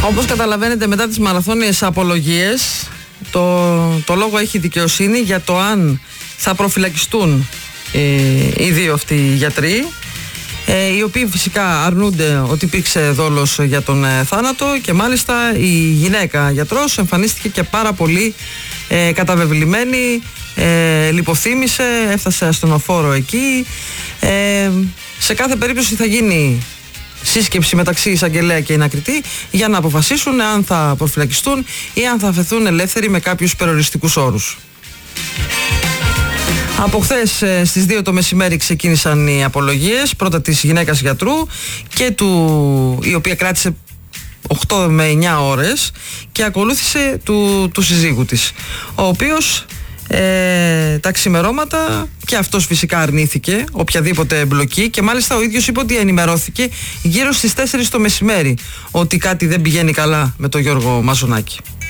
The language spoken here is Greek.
Όπως καταλαβαίνετε, μετά τις μαραθώνιες απολογίες, το λόγο έχει δικαιοσύνη για το αν θα προφυλακιστούν οι δύο αυτοί οι γιατροί, οι οποίοι φυσικά αρνούνται ότι υπήρξε δόλος για τον θάνατο, και μάλιστα η γυναίκα γιατρός εμφανίστηκε και πάρα πολύ καταβεβλημένη, λιποθύμησε, έφτασε ασθενοφόρο εκεί. Σε κάθε περίπτωση θα γίνει σύσκεψη μεταξύ εισαγγελέα και εινακριτή για να αποφασίσουν αν θα προφυλακιστούν ή αν θα αφαιθούν ελεύθεροι με κάποιους περιοριστικούς όρους. Από χθες στις 2 το μεσημέρι ξεκίνησαν οι απολογίες, πρώτα της γυναίκας γιατρού και η οποία κράτησε 8 με 9 ώρες, και ακολούθησε του συζύγου της, ο οποίος τα ξημερώματα και αυτός φυσικά αρνήθηκε οποιαδήποτε εμπλοκή, και μάλιστα ο ίδιος είπε ότι ενημερώθηκε γύρω στις 4 το μεσημέρι ότι κάτι δεν πηγαίνει καλά με τον Γιώργο Μαζονάκη.